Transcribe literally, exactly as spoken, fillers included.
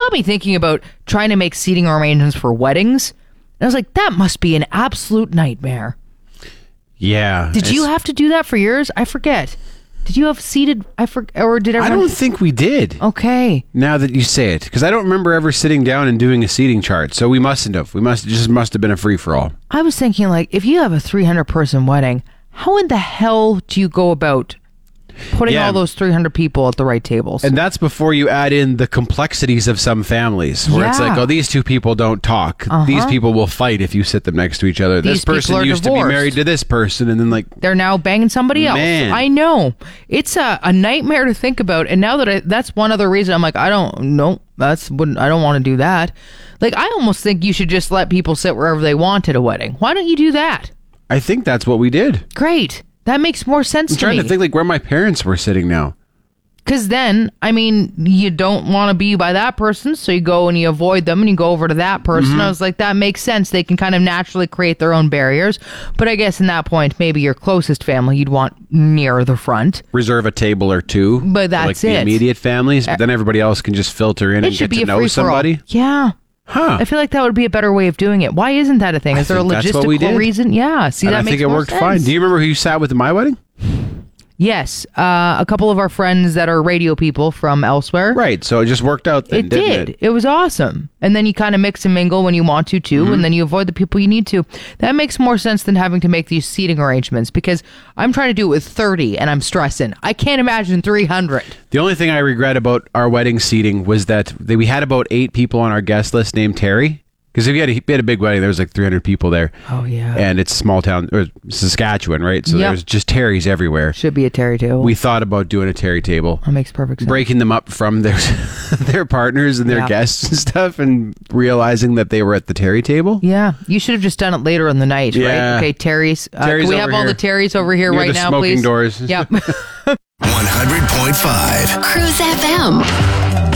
got me thinking about trying to make seating arrangements for weddings. And I was like, that must be an absolute nightmare. Yeah. Did you have to do that for yours? I forget. Did you have seated? I for, or did everyone? I don't think we did. Okay. Now that you say it, because I don't remember ever sitting down and doing a seating chart, so we mustn't have. We must it just must have been a free for all. I was thinking, like, if you have a three hundred person wedding, how in the hell do you go about putting Yeah. all those three hundred people at the right tables? And that's before you add in the complexities of some families, where it's Yeah. like, oh, these two people don't talk. Uh-huh. These people will fight if you sit them next to each other. These this person people are used to divorced. be married to this person, and then like, They're now banging somebody else. Man. I know. It's a, a nightmare to think about. And now that I, that's one other reason I'm like, I don't know. That's wouldn't. I don't want to do that. Like, I almost think you should just let people sit wherever they want at a wedding. Why don't you do that? I think that's what we did. Great. That makes more sense I'm to trying me. to think like where my parents were sitting now. Because then, I mean, you don't want to be by that person, so you go and you avoid them and you go over to that person. Mm-hmm. I was like, that makes sense. They can kind of naturally create their own barriers. But I guess in that point, maybe your closest family you'd want near the front. Reserve a table or two. But for, that's like, the it. immediate families, but then everybody else can just filter in It and should get be to a know free for all. somebody. Yeah. Huh. I feel like that would be a better way of doing it. Why isn't that a thing? Is there a think that's what we logistical did. reason? Yeah. See, and that I makes think it more worked sense. fine. Do you remember who you sat with at my wedding? Yes. Uh, a couple of our friends that are radio people from elsewhere. Right. So it just worked out then, It didn't did. it? It was awesome. And then you kind of mix and mingle when you want to, too, Mm-hmm. and then you avoid the people you need to. That makes more sense than having to make these seating arrangements, because I'm trying to do it with thirty and I'm stressing. I can't imagine three hundred. The only thing I regret about our wedding seating was that they, we had about eight people on our guest list named Terry. Because if you had a, we had a big wedding, there was like three hundred people there. Oh, yeah. And it's small town, or Saskatchewan, right? So Yep. there's just Terrys everywhere. Should be a Terry table. We thought about doing a Terry table. That makes perfect sense. Breaking them up from their their partners and their Yeah. guests and stuff, and realizing that they were at the Terry table. Yeah, you should have just done it later in the night, Yeah. right? Okay, Terry's. Uh, Terry's can we over have all here. the Terry's over here Near right the now, smoking please? doors. Yep. one hundred point five Cruise F M.